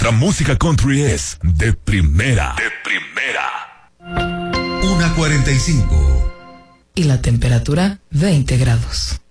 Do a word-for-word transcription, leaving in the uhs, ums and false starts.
nuestra música country es de primera. De primera. una cuarenta y cinco. Y la temperatura veinte grados.